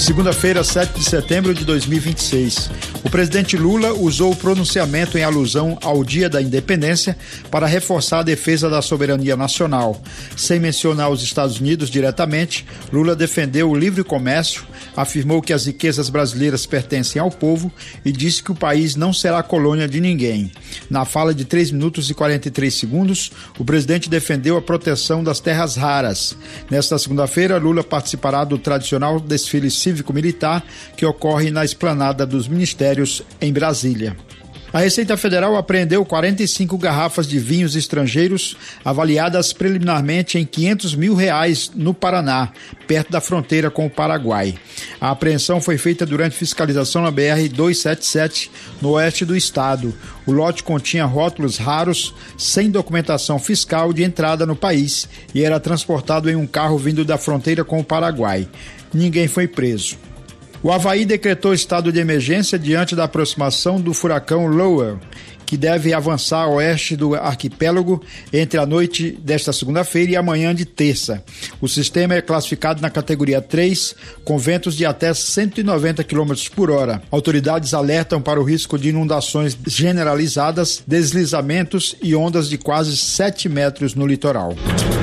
Segunda-feira, 7 de setembro de 2026. O presidente Lula usou o pronunciamento em alusão ao Dia da Independência para reforçar a defesa da soberania nacional. Sem mencionar os Estados Unidos diretamente, Lula defendeu o livre comércio, afirmou que as riquezas brasileiras pertencem ao povo e disse que o país não será colônia de ninguém. Na fala de 3 minutos e 43 segundos, o presidente defendeu a proteção das terras raras. Nesta segunda-feira, Lula participará do tradicional desfile cívico-militar que ocorre na esplanada dos ministérios em Brasília. A Receita Federal apreendeu 45 garrafas de vinhos estrangeiros avaliadas preliminarmente em R$500 mil no Paraná, perto da fronteira com o Paraguai. A apreensão foi feita durante fiscalização na BR-277, no oeste do estado. O lote continha rótulos raros, sem documentação fiscal de entrada no país e era transportado em um carro vindo da fronteira com o Paraguai. Ninguém foi preso. O Havaí decretou estado de emergência diante da aproximação do furacão Lowell, que deve avançar a oeste do arquipélago entre a noite desta segunda-feira e a manhã de terça. O sistema é classificado na categoria 3, com ventos de até 190 km por hora. Autoridades alertam para o risco de inundações generalizadas, deslizamentos e ondas de quase 7 metros no litoral.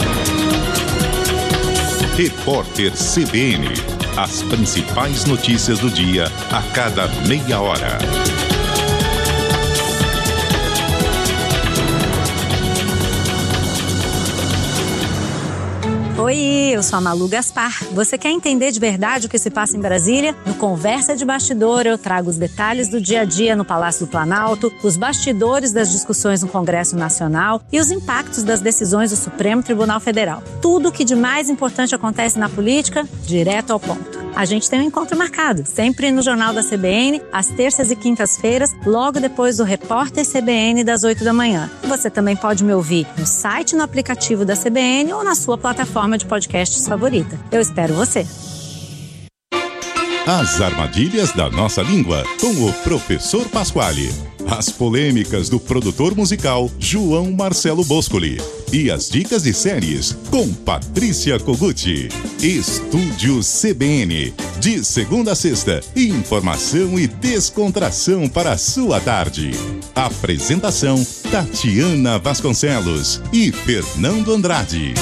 Repórter CBN. As principais notícias do dia a cada meia hora. Oi, eu sou a Malu Gaspar. Você quer entender de verdade o que se passa em Brasília? No Conversa de Bastidor, eu trago os detalhes do dia a dia no Palácio do Planalto, os bastidores das discussões no Congresso Nacional e os impactos das decisões do Supremo Tribunal Federal. Tudo o que de mais importante acontece na política, direto ao ponto. A gente tem um encontro marcado, sempre no Jornal da CBN, às terças e quintas-feiras, logo depois do Repórter CBN das 8 da manhã. Você também pode me ouvir no site, no aplicativo da CBN ou na sua plataforma de podcasts favorita. Eu espero você. As armadilhas da nossa língua, com o professor Pasquale. As polêmicas do produtor musical João Marcelo Boscoli. E as dicas de séries com Patrícia Koguchi. Estúdio CBN. De segunda a sexta, informação e descontração para a sua tarde. Apresentação Tatiana Vasconcelos e Fernando Andrade.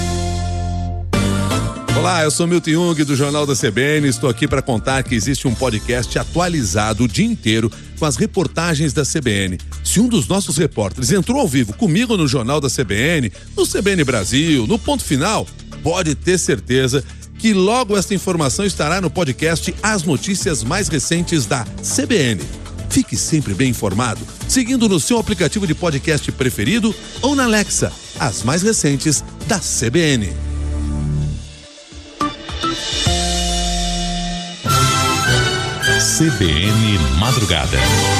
Olá, eu sou Milton Jung do Jornal da CBN. Estou aqui para contar que existe um podcast atualizado o dia inteiro com as reportagens da CBN. Se um dos nossos repórteres entrou ao vivo comigo no Jornal da CBN, no CBN Brasil, no Ponto Final, pode ter certeza que logo esta informação estará no podcast As Notícias Mais Recentes da CBN. Fique sempre bem informado, seguindo no seu aplicativo de podcast preferido ou na Alexa, as mais recentes da CBN. CBN Madrugada.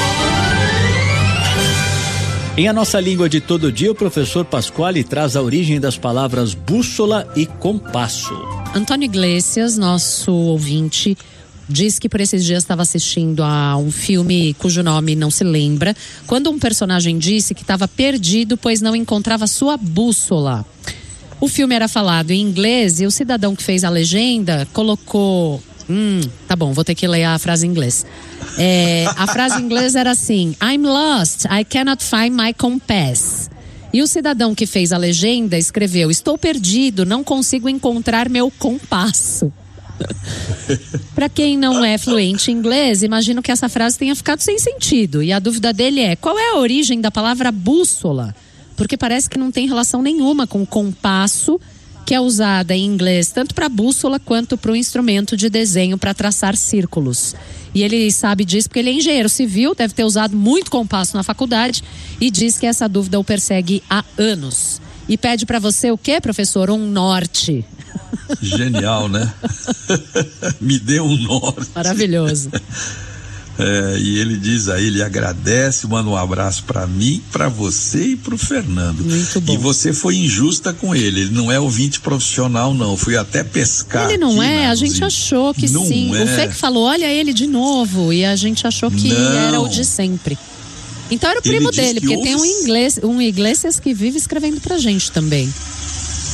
Em A Nossa Língua de Todo Dia, o professor Pasquale traz a origem das palavras bússola e compasso. Antônio Iglesias, nosso ouvinte, diz que por esses dias estava assistindo a um filme cujo nome não se lembra, quando um personagem disse que estava perdido, pois não encontrava sua bússola. O filme era falado em inglês e o cidadão que fez a legenda colocou... tá bom, vou ter que ler a frase em inglês. A frase em inglês era assim: I'm lost, I cannot find my compass. E o cidadão que fez a legenda escreveu: estou perdido, não consigo encontrar meu compasso. Para quem não é fluente em inglês, imagino que essa frase tenha ficado sem sentido. E a dúvida dele é: qual é a origem da palavra bússola? Porque parece que não tem relação nenhuma com compasso, que é usada em inglês tanto para bússola quanto para o instrumento de desenho para traçar círculos. E ele sabe disso porque ele é engenheiro civil, deve ter usado muito compasso na faculdade e diz que essa dúvida o persegue há anos. E pede para você o quê, professor? Um norte. Genial, né? Me deu um norte. Maravilhoso. E ele diz aí, ele agradece, manda um abraço para mim, para você e pro Fernando. Muito bom. E você foi injusta com ele não é ouvinte profissional não, fui até pescar. Ele não é, a gente achou que não sim. É. O Fê que falou, olha ele de novo, e a gente achou que não. Era o de sempre. Então era o primo dele, porque tem um Iglesias que vive escrevendo pra gente também.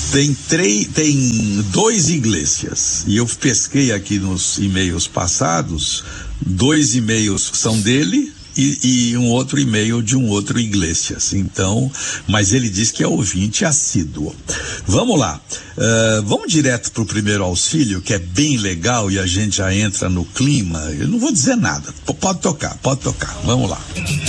Tem 2 Iglesias, e eu pesquei aqui nos e-mails passados, 2 e-mails são dele e um outro e-mail de um outro Iglesias. Então, mas ele diz que é ouvinte assíduo. Vamos lá, vamos direto pro primeiro auxílio, que é bem legal e a gente já entra no clima. Eu não vou dizer nada, pode tocar, vamos lá.